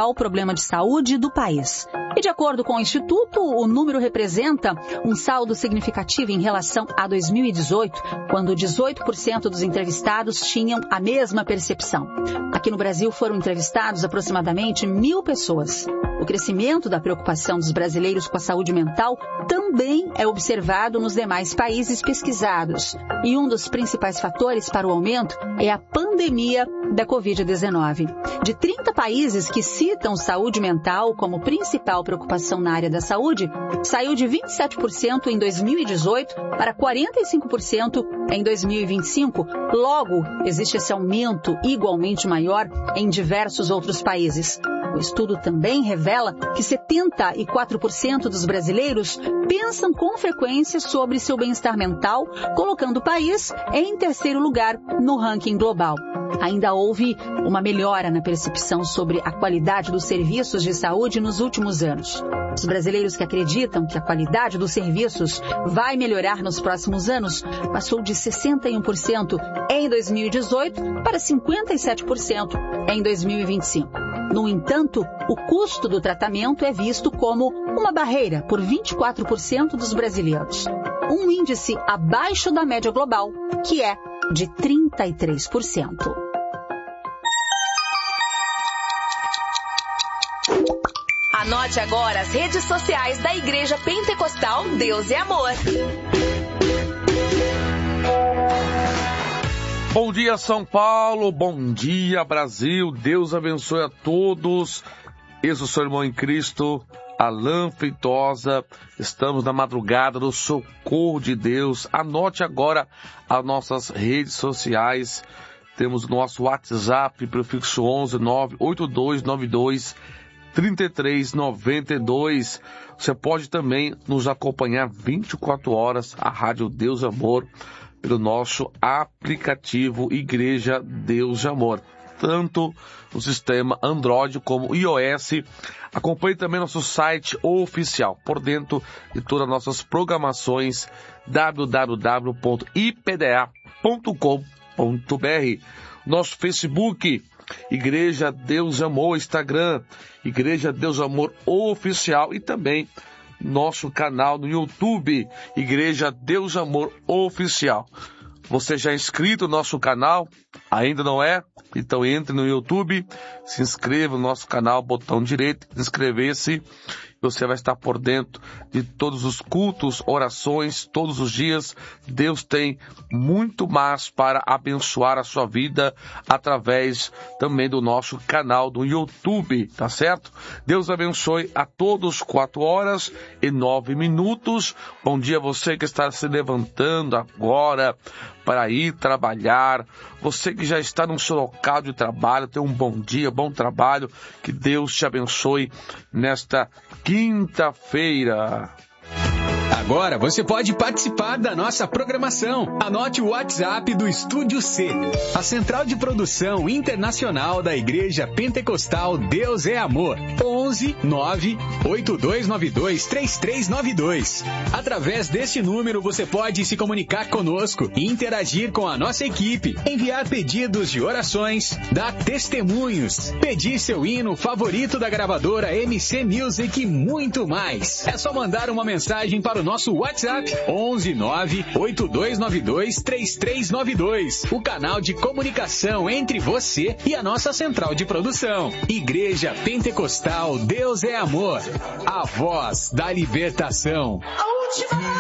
principal problema de saúde do país. E de acordo com o Instituto, o número representa um saldo significativo em relação a 2018, quando 18% dos entrevistados tinham a mesma percepção. Aqui no Brasil foram entrevistados aproximadamente 1.000 pessoas. O crescimento da preocupação dos brasileiros com a saúde mental também é observado nos demais países pesquisados. E um dos principais fatores para o aumento é a pandemia da Covid-19. De 30 países que citam saúde mental como principal preocupação na área da saúde, saiu de 27% em 2018 para 45% em 2025. Logo, existe esse aumento igualmente maior em diversos outros países. O estudo também revela que 74% dos brasileiros pensam com frequência sobre seu bem-estar mental, colocando o país em terceiro lugar no ranking global. Ainda houve uma melhora na percepção sobre a qualidade dos serviços de saúde nos últimos anos. Os brasileiros que acreditam que a qualidade dos serviços vai melhorar nos próximos anos passou de 61% em 2018 para 57% em 2025. No entanto, o custo do tratamento é visto como uma barreira por 24% dos brasileiros. Um índice abaixo da média global, que é de 33%. Anote agora as redes sociais da Igreja Pentecostal Deus é Amor. Bom dia, São Paulo. Bom dia, Brasil. Deus abençoe a todos. Eu sou seu irmão em Cristo, Alain Feitosa. Estamos na madrugada do socorro de Deus. Anote agora as nossas redes sociais. Temos o nosso WhatsApp, prefixo 11 98292 3392. Você pode também nos acompanhar 24 horas, a Rádio Deus Amor, pelo nosso aplicativo Igreja Deus de Amor, tanto no sistema Android como iOS. Acompanhe também nosso site oficial, por dentro de todas as nossas programações, www.ipda.com.br. Nosso Facebook, Igreja Deus Amor, Instagram, Igreja Deus Amor Oficial, e também nosso canal no YouTube, Igreja Deus Amor Oficial. Você já é inscrito no nosso canal? Ainda não é? Então entre no YouTube, se inscreva no nosso canal, botão direito, inscrever-se. Você vai estar por dentro de todos os cultos, orações, todos os dias. Deus tem muito mais para abençoar a sua vida através também do nosso canal do YouTube, tá certo? Deus abençoe a todos. 4h09. Bom dia a você que está se levantando agora para ir trabalhar. Você que já está no seu local de trabalho, tenha um bom dia, bom trabalho. Que Deus te abençoe nesta quinta-feira. Agora você pode participar da nossa programação. Anote o WhatsApp do Estúdio C, a central de produção internacional da Igreja Pentecostal Deus é Amor. 11 9 8292 3392. Através deste número você pode se comunicar conosco e interagir com a nossa equipe, enviar pedidos de orações, dar testemunhos, pedir seu hino favorito da gravadora MC Music e muito mais. É só mandar uma mensagem para o nosso WhatsApp 11 9 8292 3392, o canal de comunicação entre você e a nossa central de produção. Igreja Pentecostal Deus é Amor, a voz da libertação.